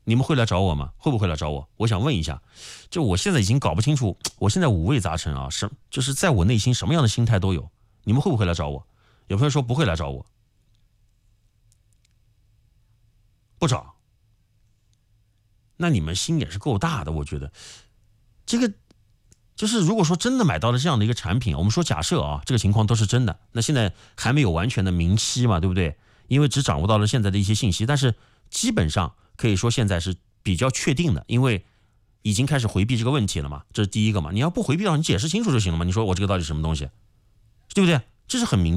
你们会来找我吗？会不会来找我？我想问一下，就我现在已经搞不清楚，我现在五味杂陈啊，就是在我内心什么样的心态都有。你们会不会来找我？有朋友说不会来找我，不找。那你们心也是够大的，我觉得这个就是如果说真的买到了这样的一个产品，我们说假设啊，这个情况都是真的，那现在还没有完全的明晰嘛，对不对？因为只掌握到了现在的一些信息，但是基本上可以说现在是比较确定的，因为已经开始回避这个问题了嘛，这是第一个嘛。你要不回避的话，你解释清楚就行了嘛。你说我这个到底什么东西，对不对？这是很明